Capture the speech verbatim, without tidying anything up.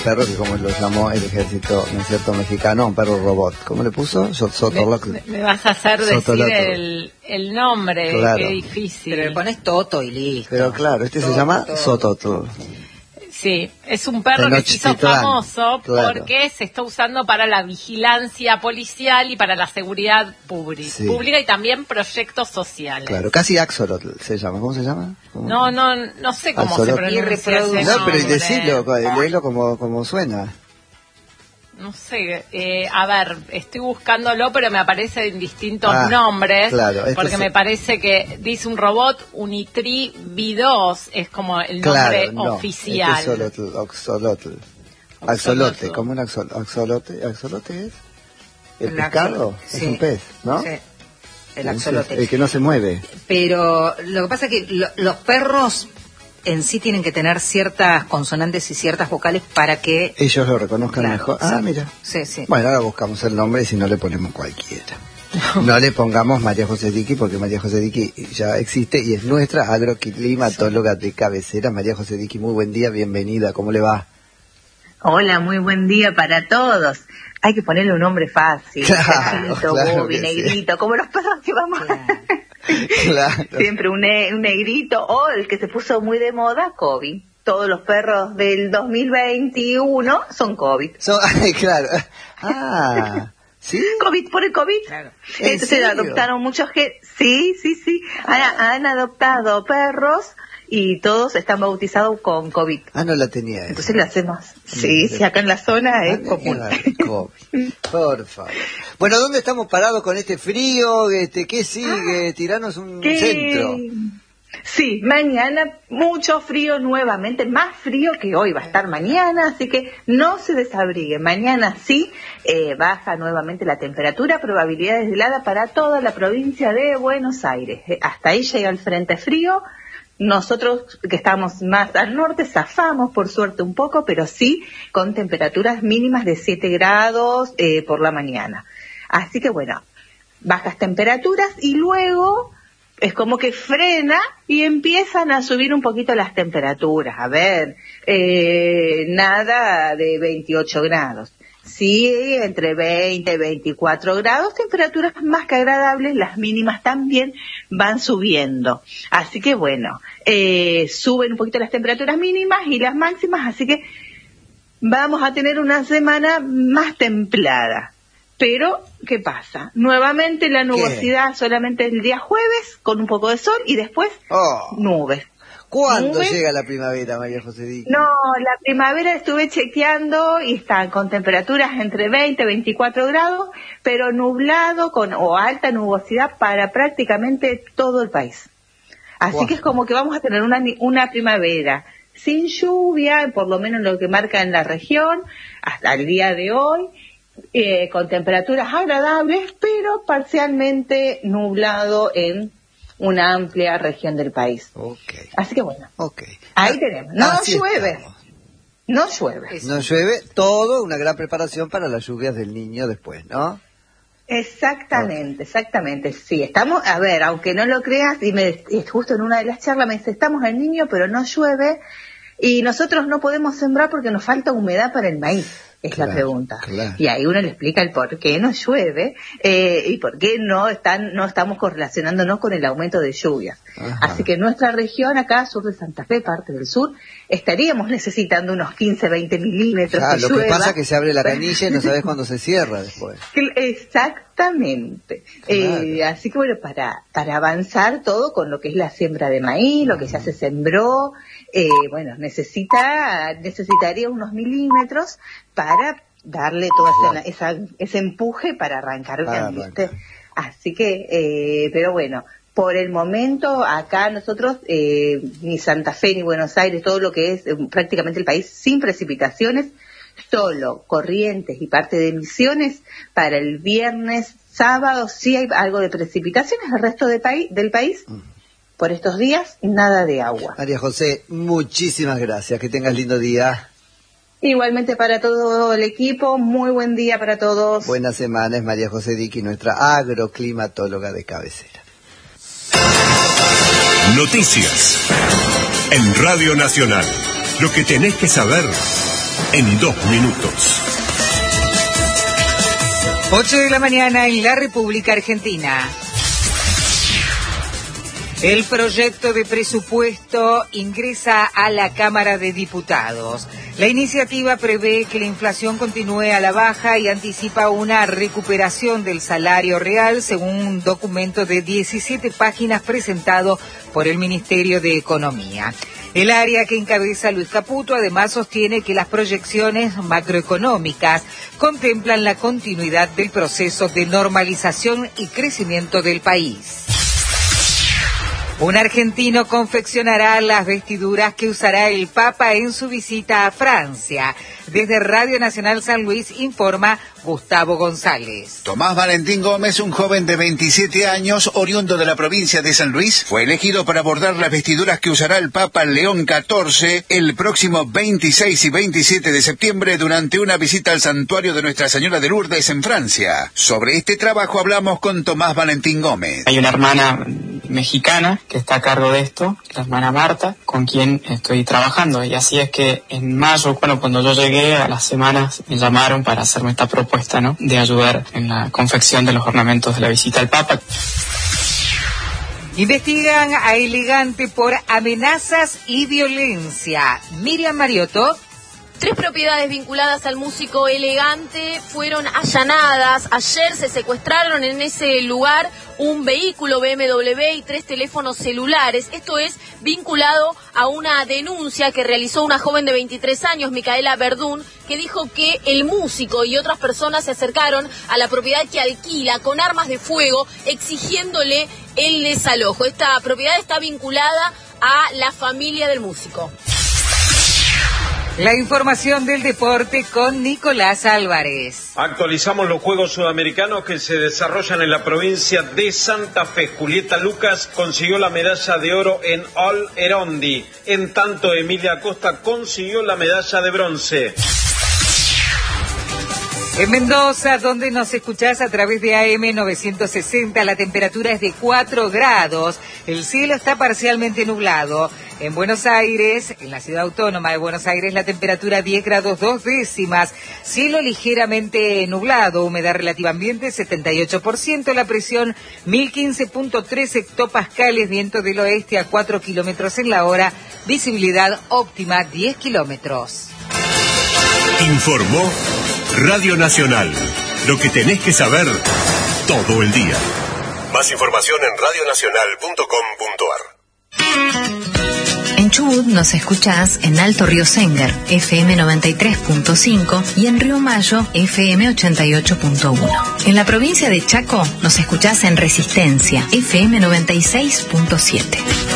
perro que, como lo llamó el ejército, ¿no es cierto?, mexicano, un perro robot. ¿Cómo le puso? Sotolotl. Me, me vas a hacer decir el, el nombre, claro. Qué difícil. Pero le pones Toto y listo. Pero claro, este Toto, se llama Toto. Sototl. Sí, es un perro que se hizo famoso claro. porque se está usando para la vigilancia policial y para la seguridad pública, sí. pública y también proyectos sociales. Claro, casi Axolotl se llama. ¿Cómo se llama? ¿Cómo? No, no, no sé cómo Axolotl. se pronuncia ese No, nombre. pero decirlo, léelo como, como suena. No sé, eh, a ver, estoy buscándolo, pero me aparecen distintos ah, nombres, claro, este porque es... me parece que dice un robot Unitri V dos, es como el nombre claro, no, oficial. Este es Axolotl, Axolotl. Axolote, ¿cómo un axol, axolote? ¿Axolote es? ¿El, ¿El pescado? Sí. Es un pez, ¿no? Sí, el axolote. El que no se mueve. Pero lo que pasa es que lo, los perros en sí tienen que tener ciertas consonantes y ciertas vocales para que ellos lo reconozcan claro, mejor. Ah, sí. mira. Sí, sí. Bueno, ahora buscamos el nombre y si no le ponemos cualquiera. No le pongamos María José Diqui porque María José Diqui ya existe y es nuestra agroclimatóloga sí. de cabecera. María José Diqui, muy buen día, bienvenida. ¿Cómo le va? Hola, muy buen día para todos. Hay que ponerle un nombre fácil. Claro, Cajito, claro Bobby, negrito, sí. como los perros que vamos claro. Claro. Siempre un, ne- un negrito, o el que se puso muy de moda, Kobe. Todos los perros del dos mil veintiuno son COVID. So, claro. Ah, ¿sí? COVID por el COVID. Claro. Entonces serio? adoptaron muchos que sí, sí, sí. Ah. Han, han adoptado perros y todos están bautizados con COVID. Ah, no la tenía. Esa. Entonces le hacemos. Sí, sí, acá en la zona ah, es común. COVID. Por favor. Bueno, ¿dónde estamos parados con este frío? Este, ¿qué sigue? Ah, Tiranos un ¿qué? centro. Sí, mañana mucho frío nuevamente, más frío que hoy va a estar mañana, así que no se desabrigue. Mañana sí, eh, baja nuevamente la temperatura, probabilidades de helada para toda la provincia de Buenos Aires. Eh, hasta ahí llega el frente frío. Nosotros que estamos más al norte zafamos por suerte un poco, pero sí con temperaturas mínimas de siete grados eh, por la mañana. Así que bueno, bajas temperaturas y luego es como que frena y empiezan a subir un poquito las temperaturas. A ver, eh, nada de veintiocho grados. Sí, entre veinte y veinticuatro grados, temperaturas más que agradables, las mínimas también van subiendo. Así que bueno, eh, suben un poquito las temperaturas mínimas y las máximas, así que vamos a tener una semana más templada. Pero, ¿qué pasa? Nuevamente la nubosidad ¿Qué? solamente el día jueves, con un poco de sol, y después oh. nubes. ¿Cuándo ¿Nubes? llega la primavera, María José Diqui? No, la primavera estuve chequeando y están con temperaturas entre veinte y veinticuatro grados, pero nublado con o alta nubosidad para prácticamente todo el país. Así wow. que es como que vamos a tener una, una primavera sin lluvia, por lo menos lo que marca en la región, hasta el día de hoy, eh, con temperaturas agradables, pero parcialmente nublado en una amplia región del país. Okay. Así que bueno, okay. ahí ah, tenemos. No llueve. Estamos. No llueve. No llueve, todo una gran preparación para las lluvias del Niño después, ¿no? Exactamente, okay. exactamente. Sí, estamos, a ver, aunque no lo creas, y me justo en una de las charlas me dice, estamos en Niño, pero no llueve, y nosotros no podemos sembrar porque nos falta humedad para el maíz. Es claro, la pregunta. Claro. Y ahí uno le explica el por qué no llueve eh, y por qué no están no estamos correlacionándonos con el aumento de lluvias. Ajá. Así que nuestra región acá, sur de Santa Fe, parte del sur, estaríamos necesitando unos quince, veinte milímetros claro, de lo llueva. Lo que pasa es que se abre la canilla y no sabes cuándo se cierra después. Exactamente. Claro. Eh, así que bueno, para, para avanzar todo con lo que es la siembra de maíz, lo que ya se sembró, eh, bueno, necesita necesitaría unos milímetros para darle todo esa, esa, ese empuje para arrancar bien, ¿viste? Así que, eh, pero bueno, por el momento acá nosotros, eh, ni Santa Fe ni Buenos Aires, todo lo que es eh, prácticamente el país sin precipitaciones, solo Corrientes y parte de Misiones para el viernes, sábado sí hay algo de precipitaciones, el resto de país, del país. Mm. Por estos días, nada de agua. María José, muchísimas gracias. Que tengas lindo día. Igualmente para todo el equipo. Muy buen día para todos. Buena semana. Es María José Diqui, nuestra agroclimatóloga de cabecera. Noticias en Radio Nacional. Lo que tenés que saber en dos minutos. ocho de la mañana en la República Argentina. El proyecto de presupuesto ingresa a la Cámara de Diputados. La iniciativa prevé que la inflación continúe a la baja y anticipa una recuperación del salario real, según un documento de diecisiete páginas presentado por el Ministerio de Economía. El área que encabeza Luis Caputo además sostiene que las proyecciones macroeconómicas contemplan la continuidad del proceso de normalización y crecimiento del país. Un argentino confeccionará las vestiduras que usará el Papa en su visita a Francia. Desde Radio Nacional San Luis informa Gustavo González. Tomás Valentín Gómez, un joven de veintisiete años, oriundo de la provincia de San Luis, fue elegido para bordar las vestiduras que usará el Papa León catorce el próximo veintiséis y veintisiete de septiembre durante una visita al santuario de Nuestra Señora de Lourdes en Francia. Sobre este trabajo hablamos con Tomás Valentín Gómez. Hay una hermana mexicana que está a cargo de esto, la hermana Marta, con quien estoy trabajando, y así es que en mayo, bueno, cuando yo llegué a las semanas, me llamaron para hacerme esta propuesta, ¿no?, de ayudar en la confección de los ornamentos de la visita al Papa. Investigan a Elegante por amenazas y violencia. Miriam Mariotto. Tres propiedades vinculadas al músico Elegante fueron allanadas. Ayer se secuestraron en ese lugar un vehículo B M W y tres teléfonos celulares. Esto es vinculado a una denuncia que realizó una joven de veintitrés años, Micaela Verdún, que dijo que el músico y otras personas se acercaron a la propiedad que alquila con armas de fuego, exigiéndole el desalojo. Esta propiedad está vinculada a la familia del músico. La información del deporte con Nicolás Álvarez. Actualizamos los Juegos Sudamericanos que se desarrollan en la provincia de Santa Fe. Julieta Lucas consiguió la medalla de oro en All Erondi. En tanto, Emilia Acosta consiguió la medalla de bronce. En Mendoza, donde nos escuchás a través de A M novecientos sesenta, la temperatura es de cuatro grados, el cielo está parcialmente nublado. En Buenos Aires, en la ciudad autónoma de Buenos Aires, la temperatura diez grados dos décimas, cielo ligeramente nublado, humedad relativa ambiente setenta y ocho por ciento, la presión mil quince punto tres hectopascales, viento del oeste a cuatro kilómetros en la hora, visibilidad óptima diez kilómetros. Informó Radio Nacional, lo que tenés que saber todo el día. Más información en radio nacional punto com punto ar. En Chubut nos escuchás en Alto Río Senguer, F M noventa y tres punto cinco, y en Río Mayo, F M ochenta y ocho punto uno. En la provincia de Chaco nos escuchás en Resistencia, F M noventa y seis punto siete.